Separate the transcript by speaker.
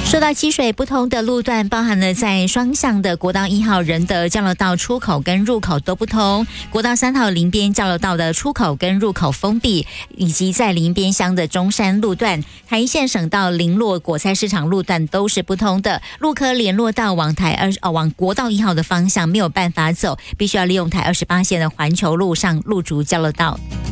Speaker 1: 说到积水，不同的路段包含了在双向的国道1号仁德交流道出口跟入口都不同，国道3号林边交流道的出口跟入口封闭，以及在林边乡的中山路段、台一线省道林落果菜市场路段都是不通的。路科联络道往国道1号的方向没有办法走，必须要利用台28线的环球路上路竹交流道。